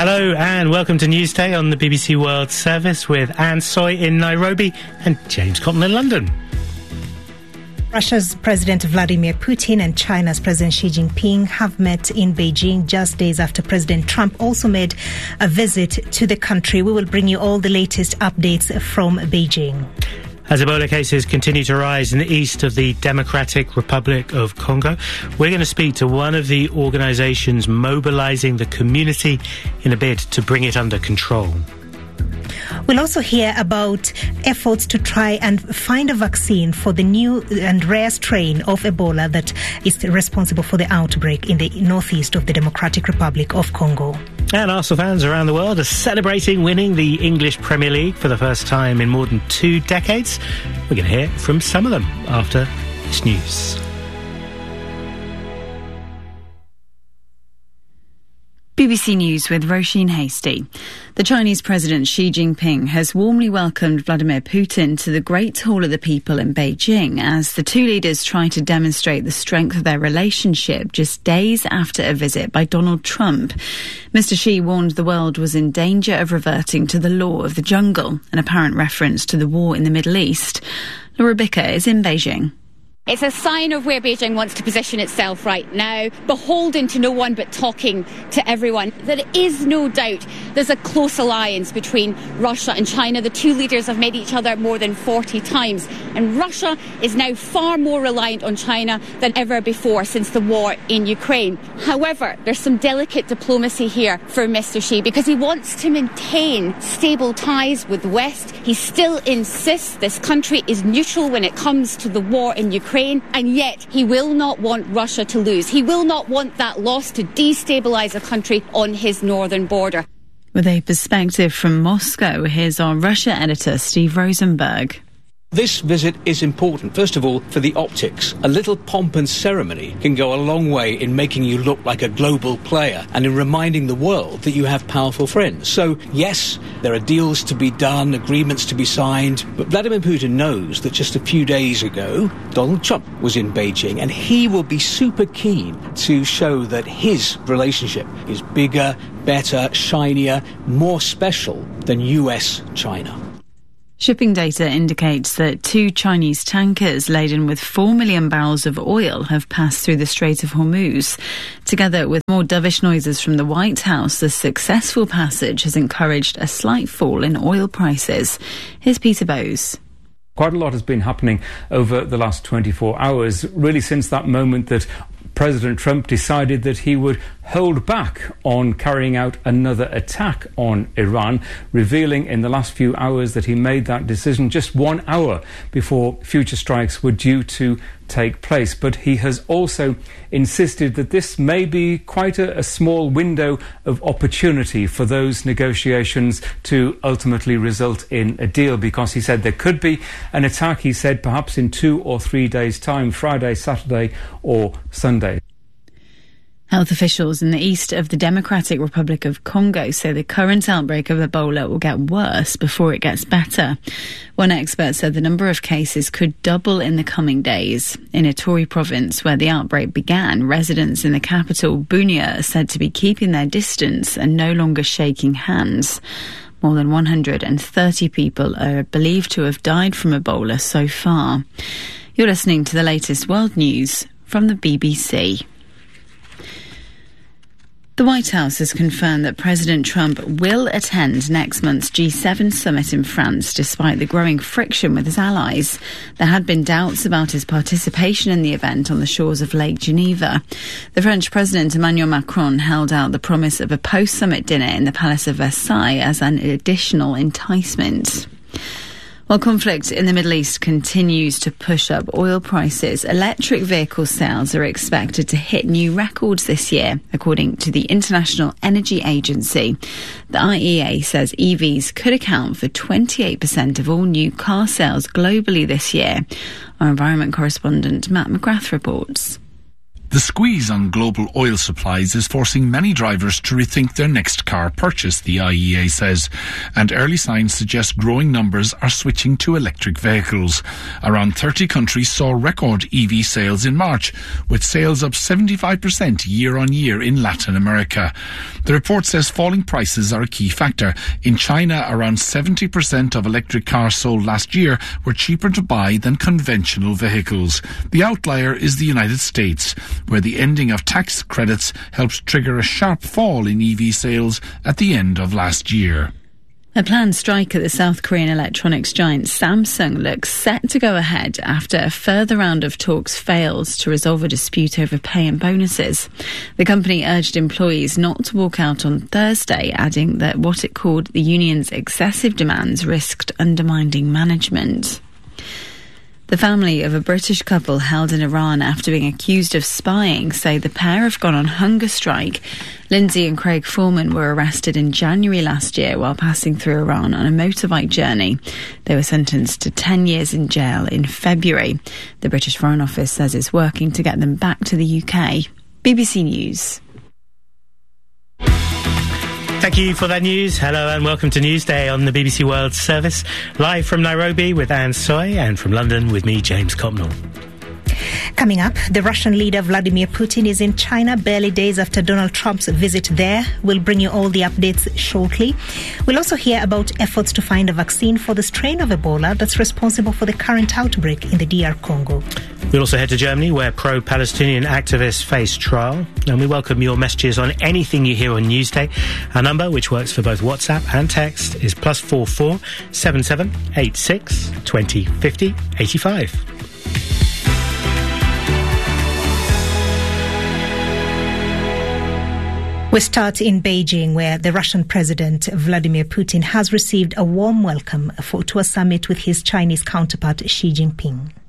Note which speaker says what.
Speaker 1: Hello and welcome to Newsday on the BBC World Service with Anne Soy in Nairobi and James Cotton in London.
Speaker 2: Russia's President Vladimir Putin and China's President Xi Jinping have met in Beijing just days after President Trump also made a visit to the country. We will bring you all the latest updates from Beijing.
Speaker 1: As Ebola cases continue to rise in the east of the Democratic Republic of Congo, we're going to speak to one of the organisations mobilising the community in a bid to bring it under control.
Speaker 2: We'll also hear about efforts to try and find a vaccine for the new and rare strain of Ebola that is responsible for the outbreak in the northeast of the Democratic Republic of Congo.
Speaker 1: And Arsenal fans around the world are celebrating winning the English Premier League for the first time in more than 2 decades. We're going to hear from some of them after this news.
Speaker 3: BBC News with Roisin Hasty. The Chinese President Xi Jinping has warmly welcomed Vladimir Putin to the Great Hall of the People in Beijing as the two leaders try to demonstrate the strength of their relationship just days after a visit by Donald Trump. Mr. Xi warned the world was in danger of reverting to the law of the jungle, an apparent reference to the war in the Middle East. Laura Bicker is in Beijing.
Speaker 4: It's a sign of where Beijing wants to position itself right now, beholden to no one but talking to everyone. There is no doubt there's a close alliance between Russia and China. The two leaders have met each other more than 40 times, and Russia is now far more reliant on China than ever before since the war in Ukraine. However, there's some delicate diplomacy here for Mr. Xi because he wants to maintain stable ties with the West. He still insists this country is neutral when it comes to the war in Ukraine. And yet he will not want Russia to lose. He will not want that loss to destabilise a country on his northern border.
Speaker 3: With a perspective from Moscow, here's our Russia editor, Steve Rosenberg.
Speaker 5: This visit is important, first of all, for the optics. A little pomp and ceremony can go a long way in making you look like a global player and in reminding the world that you have powerful friends. So, yes, there are deals to be done, agreements to be signed, but Vladimir Putin knows that just a few days ago, Donald Trump was in Beijing, and he will be super keen to show that his relationship is bigger, better, shinier, more special than US-China.
Speaker 3: Shipping data indicates that 2 Chinese tankers laden with 4 million barrels of oil have passed through the Strait of Hormuz. Together with more dovish noises from the White House, the successful passage has encouraged a slight fall in oil prices. Here's Peter Bowes.
Speaker 6: Quite a lot has been happening over the last 24 hours, really since that moment that President Trump decided that he would hold back on carrying out another attack on Iran, revealing in the last few hours that he made that decision just 1 hour before future strikes were due to take place. But he has also insisted that this may be quite a small window of opportunity for those negotiations to ultimately result in a deal, because he said there could be an attack, he said, perhaps in 2 or 3 days' time, Friday, Saturday or Sunday.
Speaker 3: Health officials in the east of the Democratic Republic of Congo say the current outbreak of Ebola will get worse before it gets better. One expert said the number of cases could double in the coming days. In Ituri province, where the outbreak began, residents in the capital, Bunia, are said to be keeping their distance and no longer shaking hands. More than 130 people are believed to have died from Ebola so far. You're listening to the latest world news from the BBC. The White House has confirmed that President Trump will attend next month's G7 summit in France, despite the growing friction with his allies. There had been doubts about his participation in the event on the shores of Lake Geneva. The French President Emmanuel Macron held out the promise of a post-summit dinner in the Palace of Versailles as an additional enticement. While conflict in the Middle East continues to push up oil prices, electric vehicle sales are expected to hit new records this year, according to the International Energy Agency. The IEA says EVs could account for 28% of all new car sales globally this year. Our environment correspondent Matt McGrath reports.
Speaker 7: The squeeze on global oil supplies is forcing many drivers to rethink their next car purchase, the IEA says, and early signs suggest growing numbers are switching to electric vehicles. Around 30 countries saw record EV sales in March, with sales up 75% year-on-year in Latin America. The report says falling prices are a key factor. In China, around 70% of electric cars sold last year were cheaper to buy than conventional vehicles. The outlier is the United States, where the ending of tax credits helped trigger a sharp fall in EV sales at the end of last year.
Speaker 3: A planned strike at the South Korean electronics giant Samsung looks set to go ahead after a further round of talks failed to resolve a dispute over pay and bonuses. The company urged employees not to walk out on Thursday, adding that what it called the union's excessive demands risked undermining management. The family of a British couple held in Iran after being accused of spying say the pair have gone on hunger strike. Lindsay and Craig Foreman were arrested in January last year while passing through Iran on a motorbike journey. They were sentenced to 10 years in jail in February. The British Foreign Office says it's working to get them back to the UK. BBC News.
Speaker 1: Thank you for that news. Hello and welcome to Newsday on the BBC World Service. Live from Nairobi with Anne Soy and from London with me, James Copnell.
Speaker 2: Coming up, the Russian leader Vladimir Putin is in China barely days after Donald Trump's visit there. We'll bring you all the updates shortly. We'll also hear about efforts to find a vaccine for the strain of Ebola that's responsible for the current outbreak in the DR Congo.
Speaker 1: We'll also head to Germany, where pro-Palestinian activists face trial. And we welcome your messages on anything you hear on Newsday. Our number, which works for both WhatsApp and text, is +44 77 86 20 50 85.
Speaker 2: We start in Beijing, where the Russian President Vladimir Putin has received a warm welcome to a summit with his Chinese counterpart Xi Jinping.